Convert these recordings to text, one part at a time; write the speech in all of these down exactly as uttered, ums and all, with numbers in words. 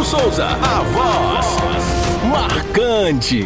Souza, a voz marcante.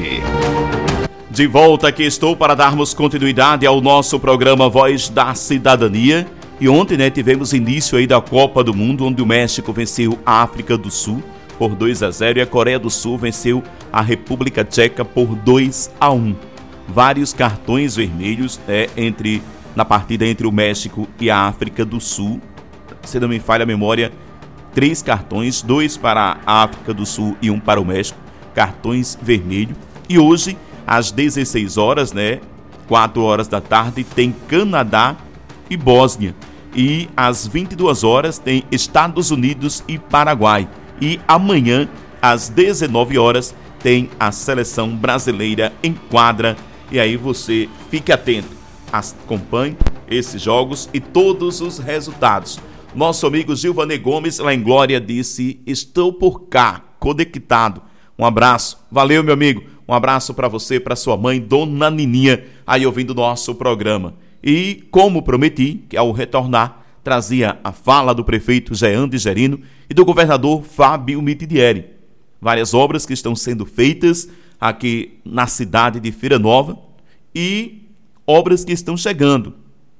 De volta aqui estou para darmos continuidade ao nosso programa Voz da Cidadania. E ontem, né, tivemos início aí da Copa do Mundo, onde o México venceu a África do Sul por dois a zero e a Coreia do Sul venceu a República Tcheca por dois a um. Vários cartões vermelhos é, entre, na partida entre o México e a África do Sul. Se não me falha a memória, três cartões, dois para a África do Sul e um para o México, cartões vermelhos. E hoje, às dezesseis horas, né, quatro horas da tarde, tem Canadá e Bósnia. E às vinte e duas horas tem Estados Unidos e Paraguai. E amanhã, às dezenove horas, tem a seleção brasileira em quadra. E aí você fique atento, acompanhe esses jogos e todos os resultados. Nosso amigo Gilvanê Gomes, lá em Glória, disse: estou por cá, conectado. Um abraço, valeu meu amigo. Um abraço para você, para sua mãe, Dona Nininha, aí ouvindo o nosso programa. E como prometi, que ao retornar, trazia a fala do prefeito Jean de Gerino e do governador Fábio Mitidieri. Várias obras que estão sendo feitas aqui na cidade de Feira Nova e obras que estão chegando.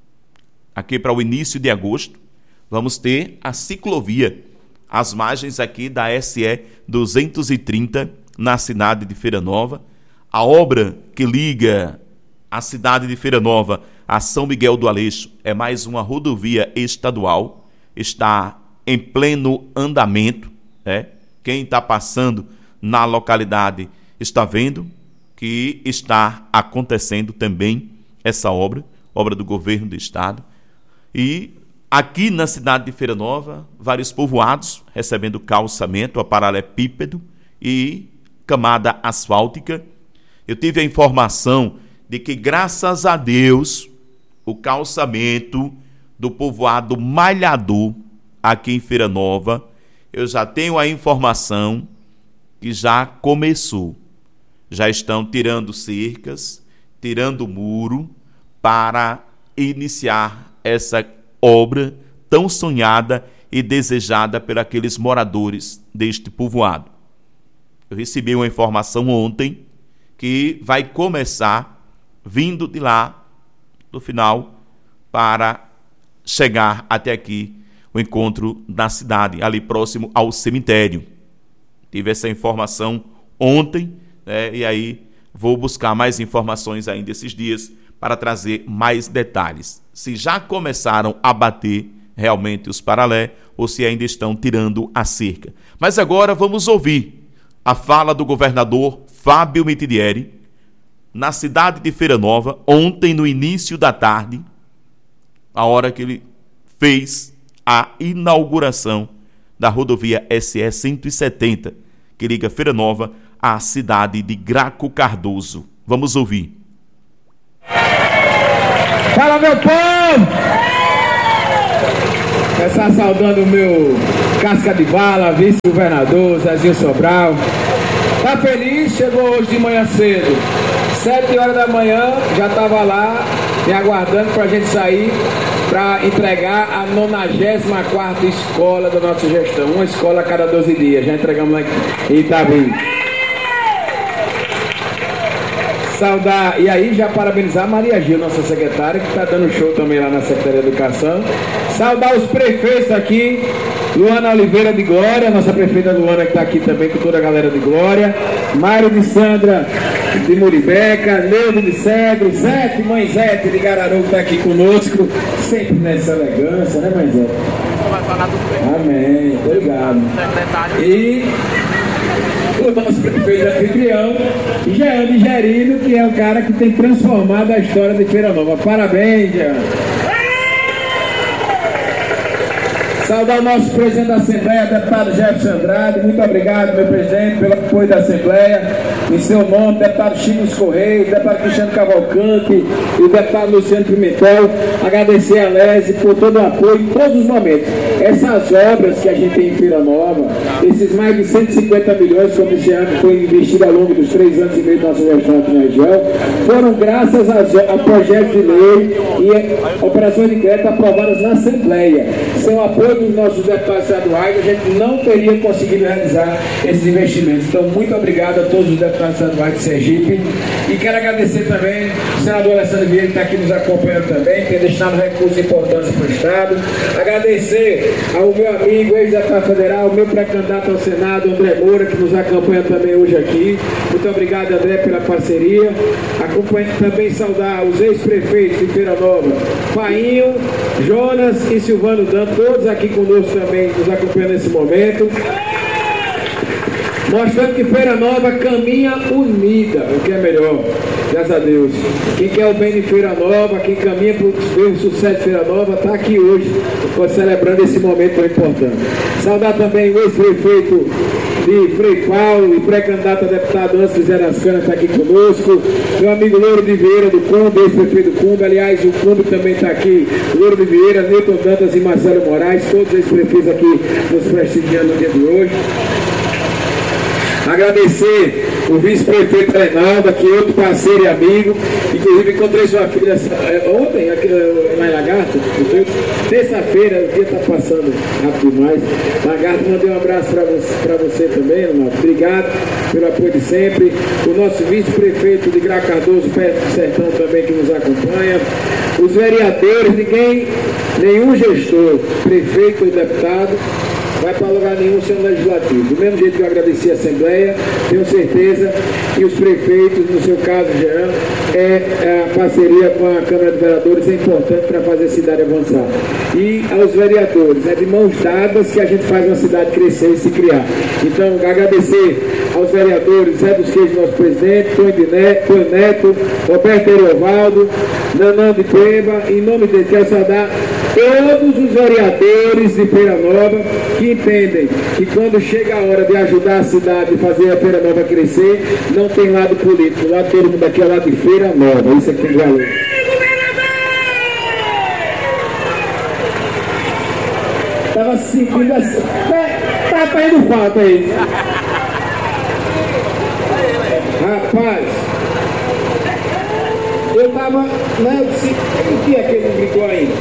Aqui para o início de agosto, vamos ter a ciclovia, as margens aqui da S E duzentos e trinta, na cidade de Feira Nova. A obra que liga a cidade de Feira Nova a São Miguel do Aleixo é mais uma rodovia estadual, está em pleno andamento, né? Quem está passando na localidade está vendo que está acontecendo também essa obra, obra do governo do estado. E aqui na cidade de Feira Nova, vários povoados recebendo calçamento a paralelepípedo e camada asfáltica. Eu tive a informação de que, graças a Deus, o calçamento do povoado Malhador, aqui em Feira Nova, eu já tenho a informação que já começou. Já estão tirando cercas, tirando muro, para iniciar essa obra tão sonhada e desejada por aqueles moradores deste povoado. Eu recebi uma informação ontem que vai começar vindo de lá, do final, para chegar até aqui, o encontro da cidade, ali próximo ao cemitério. Tive essa informação ontem, né, e aí vou buscar mais informações ainda esses dias para trazer mais detalhes. Se já começaram a bater realmente os paralé ou se ainda estão tirando a cerca. Mas agora vamos ouvir a fala do governador Fábio Mitidieri na cidade de Feira Nova, ontem no início da tarde, a hora que ele fez a inauguração da rodovia S E cento e setenta, que liga Feira Nova à cidade de Graco Cardoso. Vamos ouvir. Fala, meu povo! Começar saudando o meu casca de bala, vice-governador Zezinho Sobral. Tá feliz? Chegou hoje de manhã cedo. Sete horas da manhã, já estava lá, me aguardando para a gente sair para entregar a nonagésima quarta escola da nossa gestão. Uma escola a cada doze dias. Já entregamos lá em Itabi. Saudar, e aí já parabenizar a Maria Gil, nossa secretária, que está dando show também lá na Secretaria de Educação. Saudar os prefeitos aqui, Luana Oliveira de Glória, nossa prefeita Luana, que está aqui também com toda a galera de Glória, Mário de Sandra de Muribeca, Neudo de Cedro, Zete, mãe Zete de Gararu, que está aqui conosco, sempre nessa elegância, né, mãe Zete? Amém, obrigado. E o nosso prefeito anfitrião, Jean de Gerino, que é o cara que tem transformado a história de Feira Nova. Parabéns, Jean. Saudar o nosso presidente da Assembleia, deputado Jefferson Andrade. Muito obrigado, meu presidente, pelo apoio da Assembleia. Em seu nome, deputado Chico Correia, deputado Cristiano Cavalcante e o deputado Luciano Pimentel. Agradecer a Lese por todo o apoio em todos os momentos. Essas obras que a gente tem em Feira Nova, esses mais de cento e cinquenta milhões, como esse ano foi investido ao longo dos três anos e meio da nossa gestão aqui na região, foram graças a, a projetos de lei e operações de crédito aprovadas na Assembleia. sem o apoio dos nossos deputados estaduais, a gente não teria conseguido realizar esses investimentos. Então, muito obrigado a todos os deputados estaduais de Sergipe. E quero agradecer também o senador Alessandro Vieira, que está aqui nos acompanhando também, tem destinado recursos importantes para o Estado. Agradecer ao meu amigo, ex-deputado federal, meu pré-candidato ao Senado, André Moura, que nos acompanha também hoje aqui. Muito obrigado, André, pela parceria. Acompanho também saudar os ex-prefeitos de Feira Nova, Painho, Jonas e Silvano Dan, todos aqui conosco também, nos acompanhando nesse momento. Mostrando que Feira Nova caminha unida, o que é melhor, graças a Deus. Quem quer o bem de Feira Nova, quem caminha para o sucesso de Feira Nova, está aqui hoje, celebrando esse momento tão importante. Saudar também o ex-prefeito de Frei Paulo e pré-candidato a deputado antes de Zé das Canas, está aqui conosco. Meu amigo Louro de Vieira do Cumbe, ex-prefeito do Cumbe. Aliás, o Cumbe também está aqui. Louro de Vieira, Newton Dantas e Marcelo Moraes, todos ex-prefeitos aqui nos prestigiando no dia de hoje. Agradecer o vice-prefeito Reinaldo, aqui outro parceiro e amigo. Inclusive encontrei sua filha ontem, aqui lá em Lagarto. Terça-feira, o dia está passando rápido demais. Lagarto, mandei um abraço para você, para você também, Renato. Obrigado pelo apoio de sempre. O nosso vice-prefeito de Gra Cardoso, perto do Sertão, também que nos acompanha. Os vereadores, ninguém, nenhum gestor, prefeito ou deputado, vai para lugar nenhum sem o legislativo. Do mesmo jeito que eu agradeci a Assembleia, tenho certeza que os prefeitos, no seu caso, Jean, é, a parceria com a Câmara de Vereadores é importante para fazer a cidade avançar. E aos vereadores, é de mãos dadas que a gente faz uma cidade crescer e se criar. Então, agradecer aos vereadores Zé dos Queijos, nosso presidente, Tonho Neto, Roberto Erovaldo, Nanã de Peba, em nome deles, quero saudar todos os vereadores de Feira Nova que entendem que quando chega a hora de ajudar a cidade e fazer a Feira Nova crescer, não tem lado político, lá todo mundo aqui é lado de Feira Nova, isso é que tem valor. Tava sentindo assim, tá fazendo falta aí. Rapaz, eu tava, né, eu disse, o que é que ele não gritou ainda?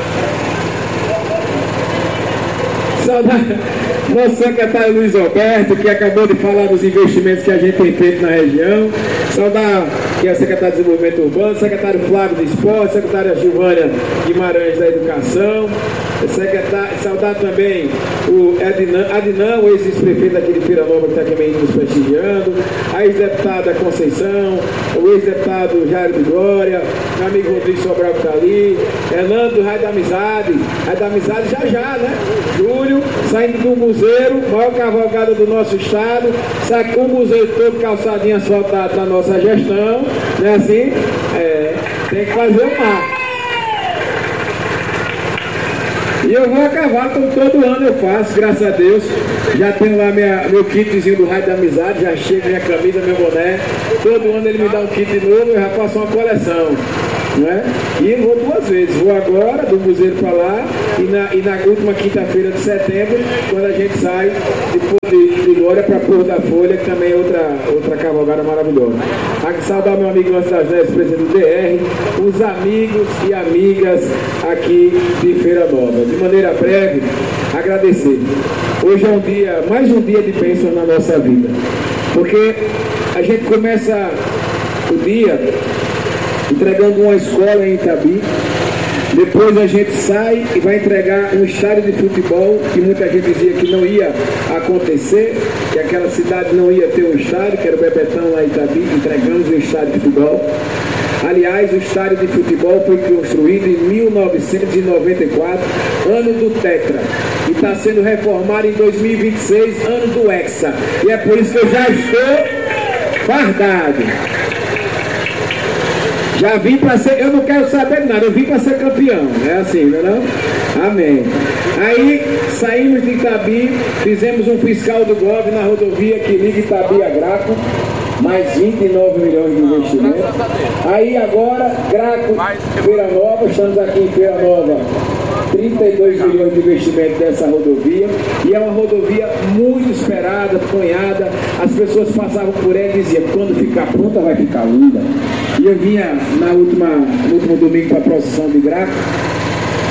Saudar nosso secretário Luiz Alberto, que acabou de falar dos investimentos que a gente tem feito na região. Saudar que é o secretário de Desenvolvimento Urbano, secretário Flávio do Esporte, secretária Gilvânia Guimarães da Educação. Saudar também o Adnan, Adnan o ex-prefeito aqui de Feira Nova, que está também nos prestigiando, a ex-deputada Conceição, o ex-deputado Jair de Glória, meu amigo Rodrigo Sobral que está ali, Hernando do Raio da Amizade, Raio da Amizade já já, né? Júlio, saindo do Museiro, maior cavalgada do nosso estado, sai com o Museiro todo calçadinho asfaltado na nossa gestão, não é assim? É, tem que fazer o mar. E eu vou a cavalo, como todo ano eu faço, graças a Deus. Já tenho lá minha, meu kitzinho do Raio da Amizade, já chega minha camisa, meu boné. Todo ano ele me dá um kit novo, eu já faço uma coleção. Não é? E eu vou duas vezes, vou agora do Museu para lá e na, e na última quinta-feira de setembro, quando a gente sai de, de, de Glória para Porto da Folha, que também é outra, outra cavalgada maravilhosa. Aqui saudar meu amigo Lance das Neves, presidente do D R, os amigos e amigas aqui de Feira Nova. De maneira breve, agradecer. Hoje é um dia, mais um dia de bênção na nossa vida, porque a gente começa o dia entregando uma escola em Itabi, depois a gente sai e vai entregar um estádio de futebol que muita gente dizia que não ia acontecer, que aquela cidade não ia ter um estádio, que era o Bebetão lá em Itabi, entregamos um estádio de futebol. Aliás, o estádio de futebol foi construído em mil novecentos e noventa e quatro, ano do Tetra, e está sendo reformado em dois mil e vinte e seis, ano do Hexa, e é por isso que eu já estou fardado. Já vim para ser, eu não quero saber nada, eu vim para ser campeão, é assim, não é não? Amém. Aí saímos de Itabi, fizemos um fiscal do Gov na rodovia que liga Itabi a Graco, mais vinte e nove milhões de investimento. Aí agora, Graco, Feira Nova, estamos aqui em Feira Nova, trinta e dois milhões de investimento dessa rodovia, e é uma rodovia muito esperada, sonhada. As pessoas passavam por ela e diziam, quando ficar pronta vai ficar linda. E eu vinha na última, no último domingo para a procissão de Graco,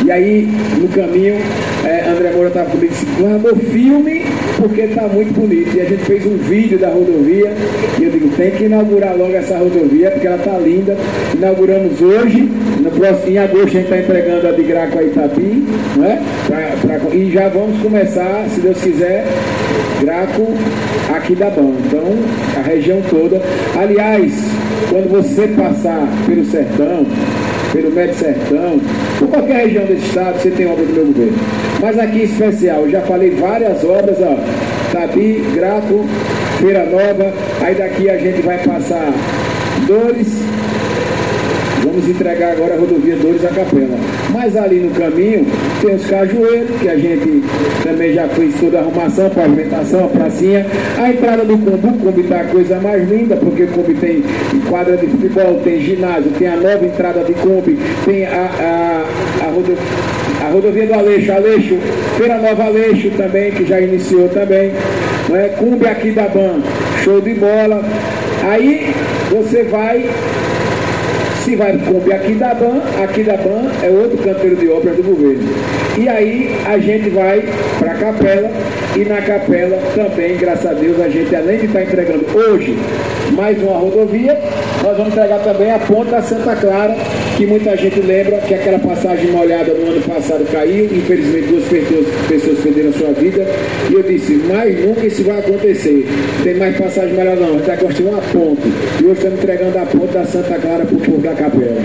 E aí, no caminho, é, André Moura estava comigo e disse, guardou filme porque está muito bonito. E a gente fez um vídeo da rodovia e eu digo, tem que inaugurar logo essa rodovia porque ela está linda. Inauguramos hoje, no próximo, em agosto a gente está entregando a de Graco a Itapi, né? Pra, pra, e já vamos começar, se Deus quiser, Graco aqui da Band. Então, a região toda. Aliás, quando você passar pelo sertão, pelo Médio Sertão, por qualquer região desse estado, você tem obra do meu governo. Mas aqui em especial, eu já falei várias obras, ó, Tabi, Graco, Feira Nova, aí daqui a gente vai passar Dores, vamos entregar agora a rodovia Dores à Capela. Mas ali no caminho tem os cajueiros, que a gente também já fez toda a arrumação, pavimentação, a pracinha. A entrada do Cumbi, o Cumbi está a coisa mais linda, porque o Cumbi tem quadra de futebol, tem ginásio, tem a nova entrada de Cumbi, tem a, a, a, rodo, a rodovia do Aleixo, Aleixo, Feira Nova Aleixo também, que já iniciou também. Né? Cumbi aqui da Ban, show de bola. Aí você vai... Se vai Cumbi aqui da Ban, aqui da Ban é outro canteiro de obras do governo. E aí a gente vai para a Capela, e na Capela também, graças a Deus, a gente, além de estar entregando hoje mais uma rodovia, nós vamos entregar também a ponte da Santa Clara, que muita gente lembra que aquela passagem molhada no ano passado caiu, infelizmente duas pessoas perderam sua vida, e eu disse, mas nunca isso vai acontecer. Tem mais passagem molhada não, a gente vai construir uma ponte, e hoje estamos entregando a ponte da Santa Clara para o povo da Capela.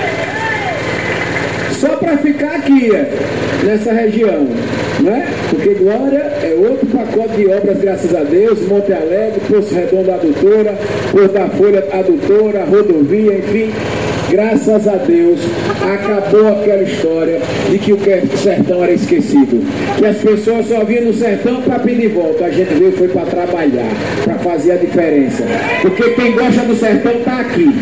Só para ficar aqui, é, nessa região, né? Porque Glória é outro pacote de obras, graças a Deus, Monte Alegre, Poço Redondo Adutora, Porto da Folha Adutora, rodovia, enfim, graças a Deus, acabou aquela história de que o sertão era esquecido, que as pessoas só vinham no sertão para pedir volta. A gente veio foi para trabalhar, para fazer a diferença, porque quem gosta do sertão está aqui.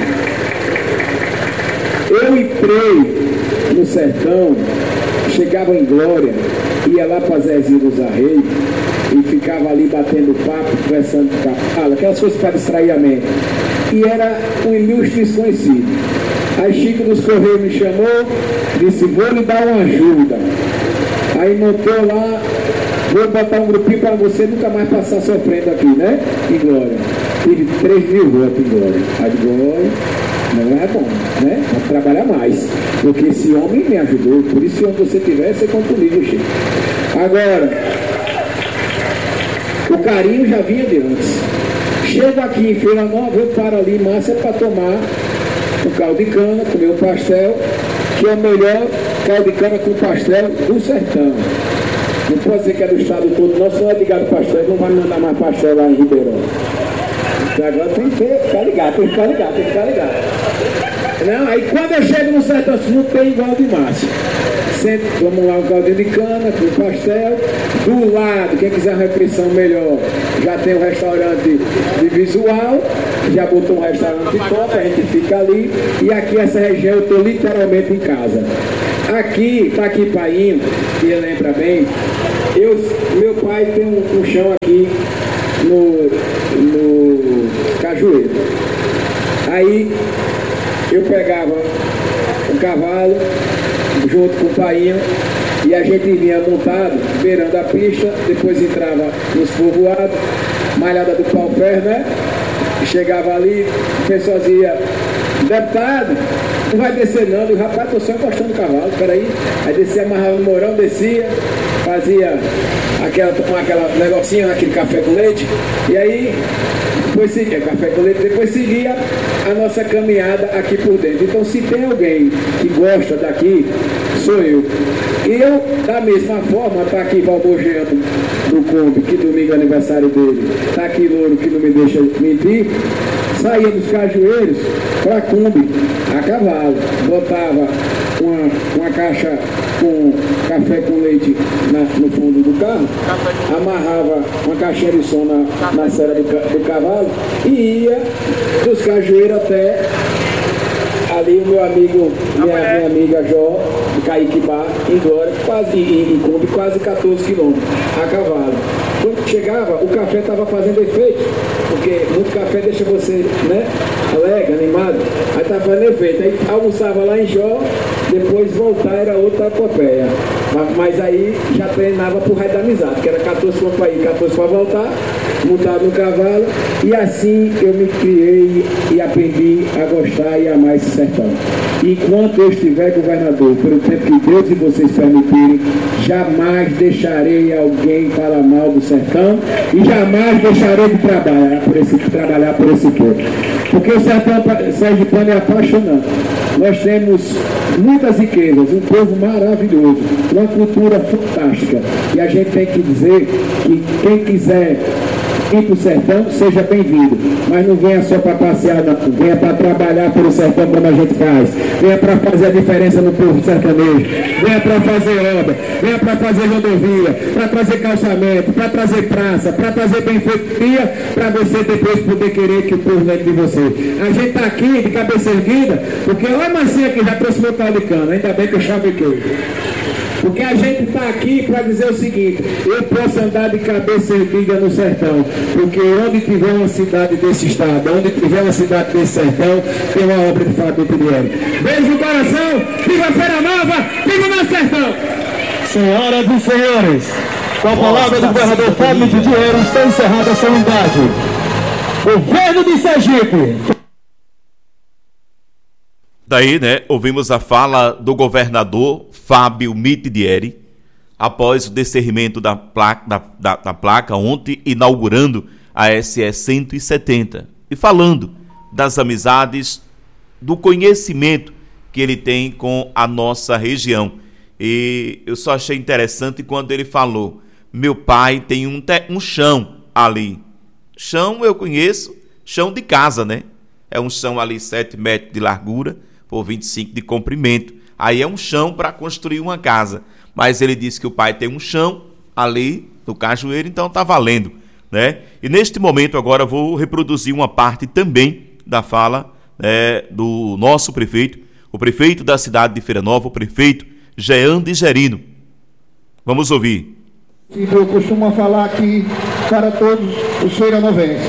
Eu entrei no sertão, chegava em Glória, ia lá para Zezinho dos Arreios e ficava ali batendo papo, conversando com cavalo, aquelas coisas para distrair a mente. E era um ilustre desconhecido. Aí Chico dos Correios me chamou, disse, vou lhe dar uma ajuda. Aí montou lá, vou botar um grupinho para você nunca mais passar sofrendo aqui, né? Em Glória. Tive três mil votos em Glória. Aí de Glória. Não é bom, né? Vamos trabalhar mais. Porque esse homem me ajudou. Por isso, onde você estiver, você conta comigo, Chico. Agora, o carinho já vinha de antes. Chego aqui em Feira Nova, eu paro ali, Márcia, para tomar um caldo de cana, comer um pastel, que é o melhor caldo de cana com pastel do sertão. Não pode dizer que é do estado todo, não, se não é ligado pastel, não vai mandar mais pastel lá em Ribeirão. Agora tem que ficar ligado, tem que ficar ligado, tem que ficar ligado. Não, aí quando eu chego no sertão, não tem igual de Márcia. Sempre, vamos lá, um caldinho de cana, com pastel. Do lado, quem quiser uma refeição melhor, já tem um restaurante de visual, já botou um restaurante de top, a gente fica ali. E aqui, essa região, eu estou literalmente em casa. Aqui, tá aqui Painho, que lembra bem, eu, meu pai tem um, um chão aqui no, no Cajueiro. Aí eu pegava um cavalo junto com o Painho e a gente vinha montado, beirando a pista, depois entrava nos povoados, malhada do pau-ferro, né? Chegava ali, o pessoal dizia, deputado, não vai descer não, eu rapaz, estou só encostando o cavalo, peraí. Aí descia, amarrava no morão, descia, fazia aquela, aquela negocinho, aquele café com leite, e aí depois seguia, café com leite, depois seguia a nossa caminhada aqui por dentro. Então, se tem alguém que gosta daqui, sou eu. E eu, da mesma forma, tá aqui Valborgiano do Cumbi, que domingo é aniversário dele, tá aqui Louro, que não me deixa mentir, saía dos Cajueiros para Cumbi, a cavalo, botava uma, uma caixa com café com leite na, no fundo do carro, amarrava uma caixinha de som na, na cera do, do cavalo e ia dos Cajueiros até ali o meu amigo, minha, minha amiga Jó, de Kaique Bar, em Glória, quase em, em Cumbi, quase quatorze quilômetros, a cavalo. Quando chegava, o café estava fazendo efeito, porque muito café deixa você, né, alegre, animado, aí estava fazendo efeito. Aí almoçava lá em Jó, depois voltar era outra epopeia. Mas aí já treinava pro raio da amizade, que era quatorze pontos para ir, quatorze para voltar, montado no cavalo, e assim eu me criei e aprendi a gostar e amar esse sertão. Enquanto eu estiver governador, pelo tempo que Deus e vocês permitirem, jamais deixarei alguém falar mal do sertão e jamais deixarei de trabalhar por esse, trabalhar por esse povo. Porque o sertão sergipano é apaixonante. Nós temos muitas riquezas, um povo maravilhoso, uma cultura fantástica. E a gente tem que dizer que quem quiser ir para o sertão, seja bem-vindo. Mas não venha só para passear, não. Venha para trabalhar pelo sertão como a gente faz. Venha para fazer a diferença no povo sertanejo. Venha para fazer obra. Venha para fazer rodovia, para trazer calçamento, para trazer praça, para trazer benfeitoria, para você depois poder querer que o povo lembre de você. A gente está aqui de cabeça erguida, porque olha a Marcinha aqui, já trouxe meu caldo de cana. Ainda bem que eu chavequei. Porque a gente está aqui para dizer o seguinte: eu posso andar de cabeça erguida no sertão, porque onde tiver uma cidade desse estado, onde tiver uma cidade desse sertão, tem uma obra de Fábio Mitrieri. Beijo no coração, viva Feira Nova, viva o nosso sertão! Senhoras e senhores, com a palavra do governador Fábio Mitrieri, está encerrada essa unidade. Governo de Sergipe. Daí, né, ouvimos a fala do governador Fábio Mitrieri, após o descerrimento da placa, da, da, da placa ontem, inaugurando a S E cento e setenta, e falando das amizades, do conhecimento que ele tem com a nossa região. E eu só achei interessante quando ele falou: meu pai tem um, te, um chão ali. Chão eu conheço, chão de casa, né? É um chão ali sete metros de largura, por vinte e cinco de comprimento. Aí é um chão para construir uma casa. Mas ele disse que o pai tem um chão ali no Cajueiro, então está valendo, né? E neste momento agora vou reproduzir uma parte também da fala, né, do nosso prefeito, o prefeito da cidade de Feira Nova, o prefeito Jean de Gerino. Vamos ouvir. Eu costumo falar aqui para todos os feiranovenses: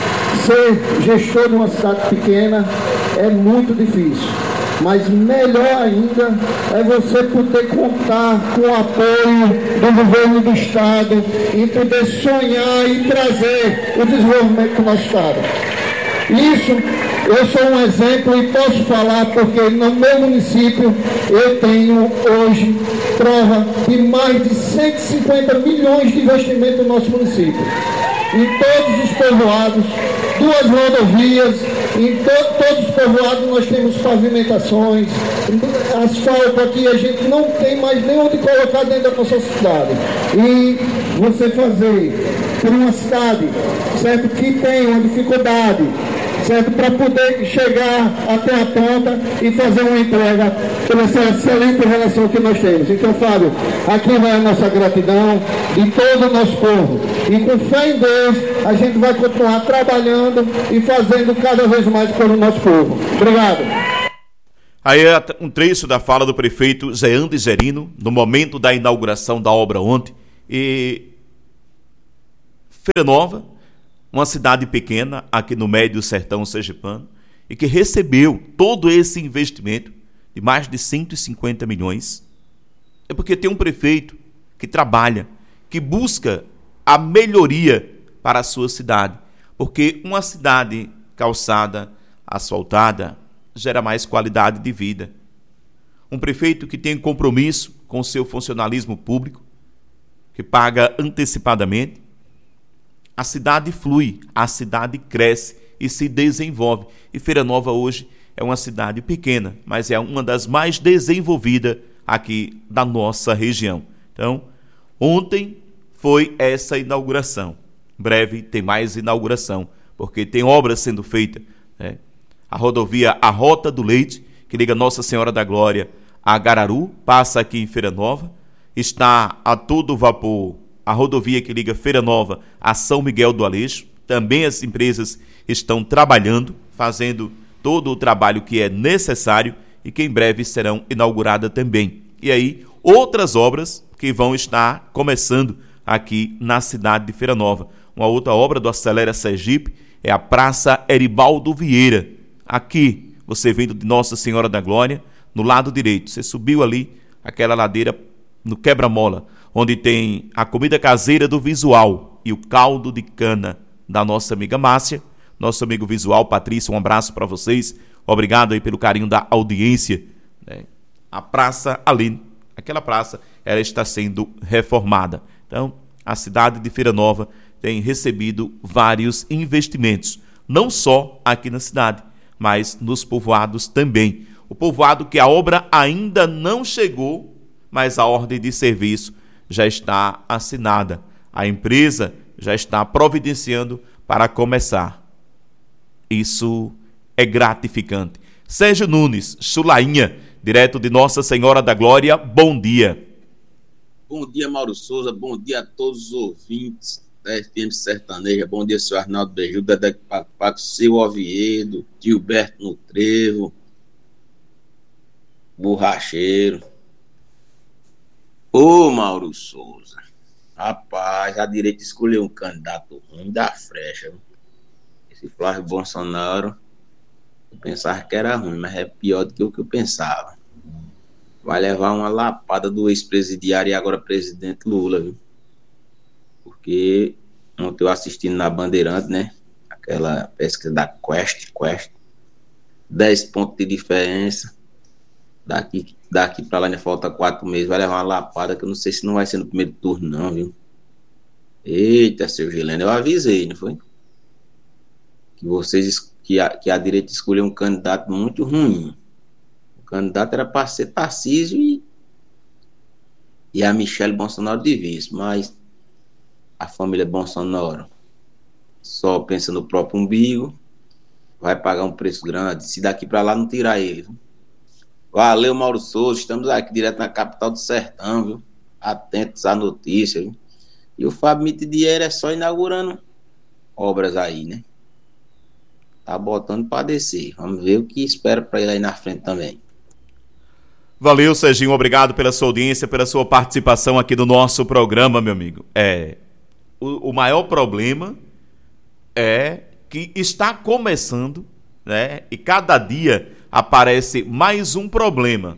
ser gestor de uma cidade pequena é muito difícil. Mas melhor ainda é você poder contar com o apoio do governo do estado e poder sonhar e trazer o desenvolvimento do nosso estado. Isso, eu sou um exemplo e posso falar porque no meu município eu tenho hoje prova de mais de cento e cinquenta milhões de investimento no nosso município. Em todos os povoados, duas rodovias, em to todos os povoados nós temos pavimentações, asfalto aqui, a gente não tem mais nem onde colocar dentro da nossa cidade. E você fazer por uma cidade, certo, que tem uma dificuldade, certo, para poder chegar até a ponta e fazer uma entrega pela essa excelente relação que nós temos. Então, Fábio, aqui vai a nossa gratidão de todo o nosso povo. E com fé em Deus, a gente vai continuar trabalhando e fazendo cada vez mais pelo nosso povo. Obrigado. Aí é um trecho da fala do prefeito Jean de Gerino, no momento da inauguração da obra ontem. E Feira Nova, uma cidade pequena aqui no médio sertão sergipano, e que recebeu todo esse investimento de mais de cento e cinquenta milhões, é porque tem um prefeito que trabalha, que busca a melhoria para a sua cidade, porque uma cidade calçada, asfaltada, gera mais qualidade de vida. Um prefeito que tem compromisso com o seu funcionalismo público, que paga antecipadamente, a cidade flui, a cidade cresce e se desenvolve. E Feira Nova hoje é uma cidade pequena, mas é uma das mais desenvolvidas aqui da nossa região. Então, ontem foi essa inauguração. Em breve tem mais inauguração, porque tem obras sendo feitas, né? A rodovia A Rota do Leite, que liga Nossa Senhora da Glória a Gararu, passa aqui em Feira Nova. Está a todo vapor a rodovia que liga Feira Nova a São Miguel do Aleixo. Também as empresas estão trabalhando, fazendo todo o trabalho que é necessário e que em breve serão inauguradas também. E aí, outras obras que vão estar começando aqui na cidade de Feira Nova. Uma outra obra do Acelera Sergipe é a Praça Eribaldo Vieira. Aqui, você vindo de Nossa Senhora da Glória, no lado direito. Você subiu ali aquela ladeira no quebra-mola, onde tem a comida caseira do Visual e o caldo de cana da nossa amiga Márcia, nosso amigo Visual. Patrícia, um abraço para vocês. Obrigado aí pelo carinho da audiência. Né? A praça ali, aquela praça, ela está sendo reformada. Então, a cidade de Feira Nova tem recebido vários investimentos, não só aqui na cidade, mas nos povoados também. O povoado que a obra ainda não chegou, mas a ordem de serviço já está assinada. A empresa já está providenciando para começar. Isso é gratificante. Sérgio Nunes, Chulainha, direto de Nossa Senhora da Glória, bom dia. Bom dia, Mauro Souza, bom dia a todos os ouvintes da F M Sertaneja, bom dia, senhor Arnaldo Beiju, Dedé Paco, seu Oviedo, Gilberto no Trevo, Borracheiro. Ô, Mauro Souza, rapaz, a direita escolheu um candidato ruim da frecha. Esse Flávio Bolsonaro, eu pensava que era ruim, mas é pior do que o que eu pensava. Vai levar uma lapada do ex-presidiário e agora presidente Lula, viu? Porque ontem eu assistindo na Bandeirante, né? Aquela pesquisa da Quest, Quest, dez pontos de diferença. Daqui, daqui pra lá ainda falta quatro meses. Vai levar uma lapada que eu não sei se não vai ser no primeiro turno, não, viu? Eita, seu Gileno, eu avisei, não foi? Que vocês, que a, que a direita escolheu um candidato muito ruim. O candidato era para ser Tarcísio e, e a Michele Bolsonaro de vice, mas a família Bolsonaro só pensa no próprio umbigo, vai pagar um preço grande se daqui para lá não tirar ele, viu? Valeu, Mauro Souza, estamos aqui direto na capital do sertão, viu? Atentos à notícia, viu? E o Fábio Mitidiero é só inaugurando obras aí, né? Tá botando para descer. Vamos ver o que espera para ele aí na frente também. Valeu, Serginho, obrigado pela sua audiência, pela sua participação aqui no nosso programa, meu amigo. É, o, o maior problema é que está começando, né? E cada dia aparece mais um problema.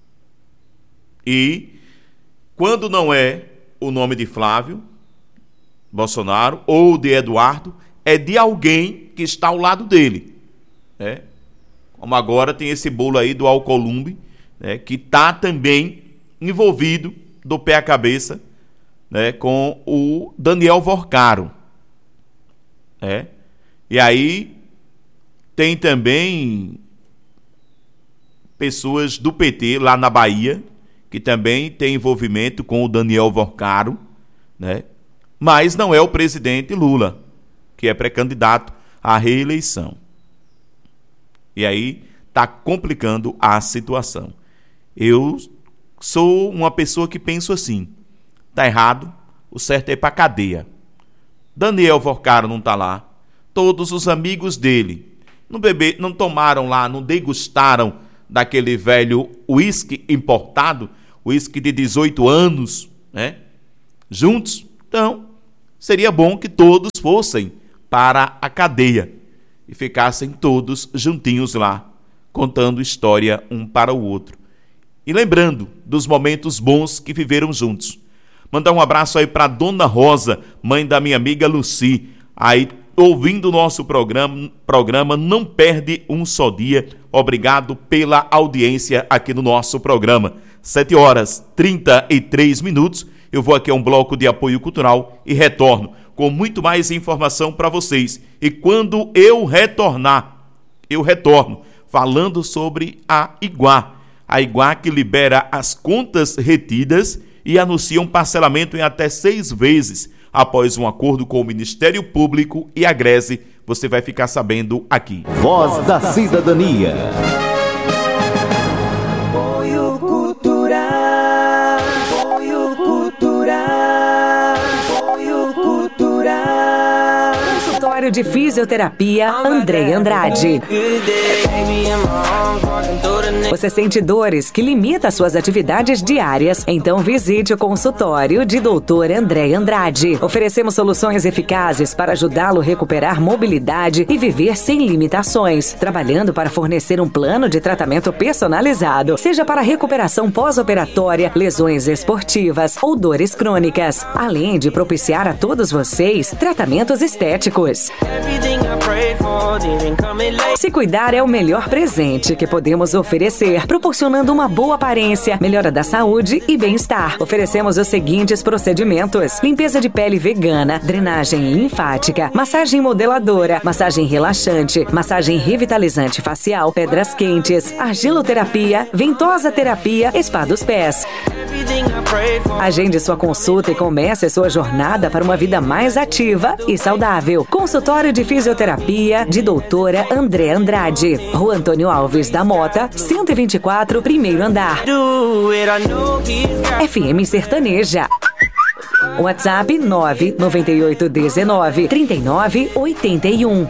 E quando não é o nome de Flávio Bolsonaro ou de Eduardo, é de alguém que está ao lado dele, né? Como agora tem esse bolo aí do Alcolumbre, né, que está também envolvido do pé à cabeça, né, com o Daniel Vorcaro, né? E aí tem também pessoas do P T lá na Bahia que também tem envolvimento com o Daniel Vorcaro, né? Mas não é o presidente Lula, que é pré-candidato à reeleição. E aí está complicando a situação. Eu sou uma pessoa que penso assim, tá errado, o certo é ir para cadeia. Daniel Vorcaro não está lá, todos os amigos dele não, bebe, não tomaram lá, não degustaram daquele velho uísque importado, uísque de dezoito anos, né? Juntos. Então, seria bom que todos fossem para a cadeia e ficassem todos juntinhos lá, contando história um para o outro. E lembrando dos momentos bons que viveram juntos. Mandar um abraço aí para Dona Rosa, mãe da minha amiga Luci, aí ouvindo o nosso programa, programa, não perde um só dia. Obrigado pela audiência aqui no nosso programa. sete horas e trinta e três minutos. Eu vou aqui a um bloco de apoio cultural e retorno com muito mais informação para vocês. E quando eu retornar, eu retorno falando sobre a Iguá. A Iguá que libera as contas retidas e anuncia um parcelamento em até seis vezes. Após um acordo com o Ministério Público e a Greze, você vai ficar sabendo aqui. Voz da Cidadania. Apoio cultural. Apoio cultural. Apoio cultural. Consultório Consultório de Fisioterapia André Andrade. Você sente dores que limitam suas atividades diárias? Então visite o consultório de doutor André Andrade. Oferecemos soluções eficazes para ajudá-lo a recuperar mobilidade e viver sem limitações, trabalhando para fornecer um plano de tratamento personalizado, seja para recuperação pós-operatória, lesões esportivas ou dores crônicas, além de propiciar a todos vocês tratamentos estéticos. Se cuidar é o melhor presente que podemos oferecer, proporcionando uma boa aparência, melhora da saúde e bem-estar. Oferecemos os seguintes procedimentos: limpeza de pele vegana, drenagem linfática, massagem modeladora, massagem relaxante, massagem revitalizante facial, pedras quentes, argiloterapia, ventosa terapia, spa dos pés. Agende sua consulta e comece a sua jornada para uma vida mais ativa e saudável. Consultório de Fisioterapia de doutora André Andrade, Rua Antônio Alves da Mota, cento e vinte e quatro, primeiro andar. F M Sertaneja. WhatsApp nove nove oito um nove, três nove oito um.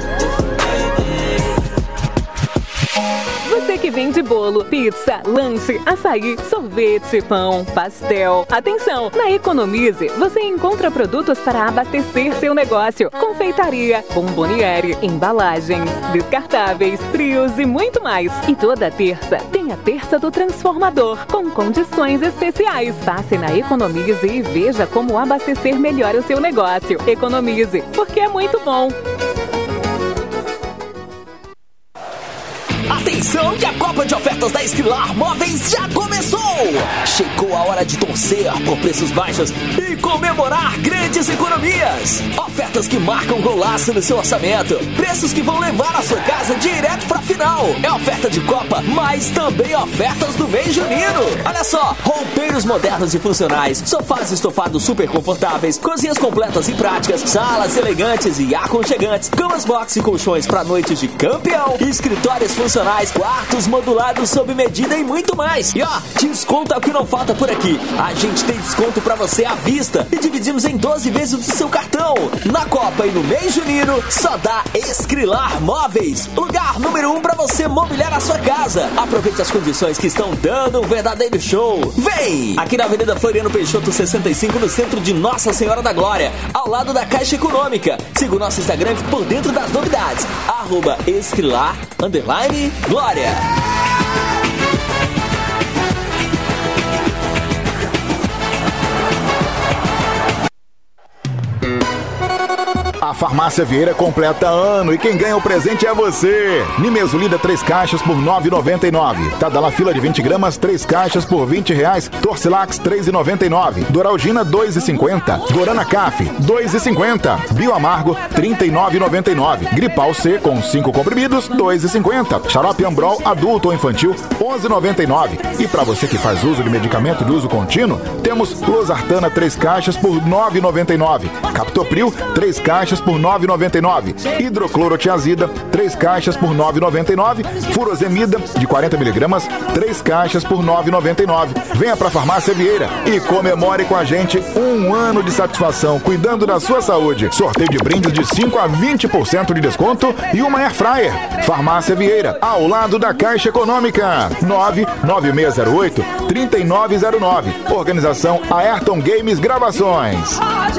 Você que vende bolo, pizza, lanche, açaí, sorvete, pão, pastel. Atenção! Na Economize, você encontra produtos para abastecer seu negócio. Confeitaria, bomboniere, embalagens, descartáveis, frios e muito mais. E toda terça tem a Terça do Transformador, com condições especiais. Passe na Economize e veja como abastecer melhor o seu negócio. Economize, porque é muito bom. Atenção que a Copa de Ofertas da Esquilar Móveis já começou! Chegou a hora de torcer por preços baixos e comemorar grandes economias! Ofertas que marcam golaço no seu orçamento, preços que vão levar a sua casa direto pra final! É oferta de Copa, mas também ofertas do mês junino! Olha só, roupeiros modernos e funcionais, sofás estofados super confortáveis, cozinhas completas e práticas, salas elegantes e aconchegantes, camas box e colchões para noites de campeão, escritórios funcionais, quartos modulados sob medida e muito mais. E ó, desconto é o que não falta por aqui. A gente tem desconto pra você à vista e dividimos em doze vezes do seu cartão. Na Copa e no mês junino, só dá Escrilar Móveis. Lugar número um pra você mobiliar a sua casa. Aproveite as condições que estão dando um verdadeiro show. Vem! Aqui na Avenida Floriano Peixoto sessenta e cinco, no centro de Nossa Senhora da Glória, ao lado da Caixa Econômica. Siga o nosso Instagram por dentro das novidades. Arroba Escrilar Underline Glória. A Farmácia Vieira completa ano e quem ganha o presente é você. Nimesulida três caixas por nove reais e noventa e nove centavos. Tadalafila de vinte gramas, três caixas por vinte reais. Torcilax três reais e noventa e nove centavos. Doralgina dois reais e cinquenta centavos. Dorana Caf dois reais e cinquenta centavos. Bioamargo trinta e nove reais e noventa e nove centavos. Gripal C com cinco comprimidos dois reais e cinquenta centavos. Xarope Ambrol adulto ou infantil onze reais e noventa e nove centavos. E para você que faz uso de medicamento de uso contínuo, temos Losartana três caixas por nove reais e noventa e nove centavos. Captopril três caixas por nove reais e noventa e nove centavos. Hidroclorotiazida três caixas por nove reais e noventa e nove centavos. Furosemida de quarenta miligramas três caixas por nove reais e noventa e nove centavos. Venha para a Farmácia Vieira e comemore com a gente um ano de satisfação cuidando da sua saúde. Sorteio de brindes de cinco a vinte por cento de desconto e uma Air Fryer. Farmácia Vieira, ao lado da Caixa Econômica. nove nove seis zero oito, três nove zero nove. Organização Ayrton Games Gravações.